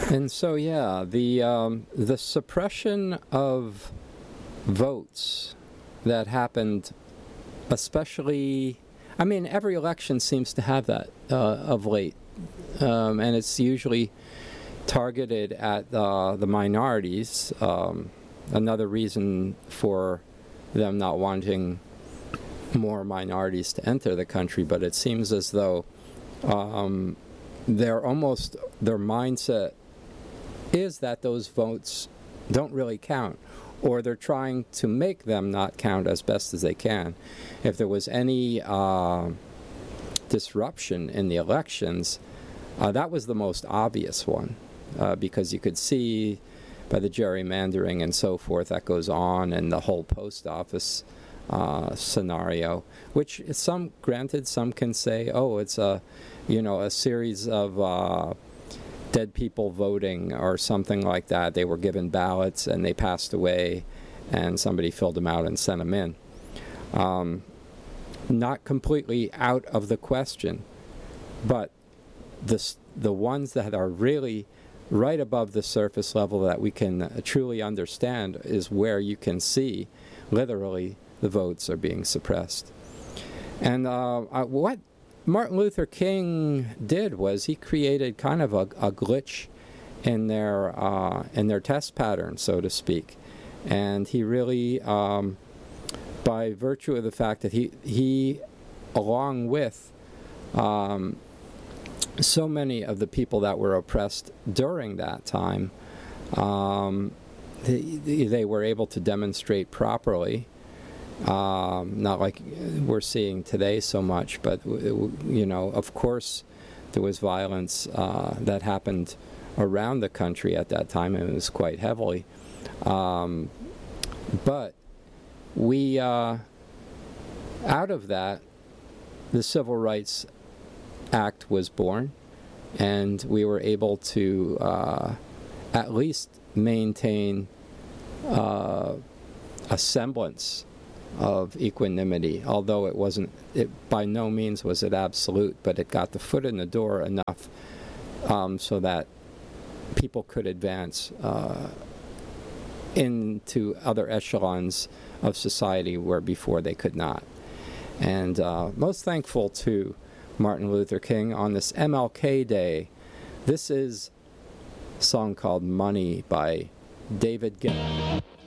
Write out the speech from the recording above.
And so, yeah, the suppression of votes that happened, especially, I mean, every election seems to have that of late, and it's usually targeted at the minorities. Another reason for them not wanting more minorities to enter the country, but it seems as though their mindset is that those votes don't really count, or they're trying to make them not count as best as they can. If there was any disruption in the elections, that was the most obvious one, because you could see by the gerrymandering and so forth that goes on, and the whole post office scenario, which some can say, oh, it's a series of dead people voting or something like that. They were given ballots and they passed away, and somebody filled them out and sent them in. Not completely out of the question, but the ones that are really right above the surface level that we can truly understand is where you can see literally the votes are being suppressed. And what Martin Luther King did was he created kind of a glitch in their test pattern, so to speak. And he really, by virtue of the fact that he along with so many of the people that were oppressed during that time, they were able to demonstrate properly. Not like we're seeing today so much, but of course there was violence that happened around the country at that time, and it was quite heavily. But we, out of that, the Civil Rights Act was born, and we were able to at least maintain a semblance of equanimity, although it by no means was it absolute, but it got the foot in the door enough so that people could advance into other echelons of society where before they could not. And most thankful to Martin Luther King on this MLK Day. This is a song called Money by David Gilmour.